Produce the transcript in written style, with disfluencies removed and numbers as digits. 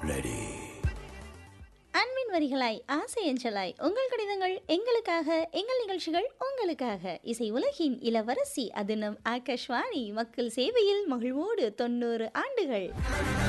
அன்பின் வரிகளாய் ஆசை எஞ்சலாய் உங்கள் கடிதங்கள் எங்களுக்காக, எங்கள் நிகழ்ச்சிகள் உங்களுக்காக. இசை உலகின் இளவரசி அது நம் ஆகாஷ்வாணி மக்கள் சேவையில் மகிழ்வோடு 90 ஆண்டுகள்.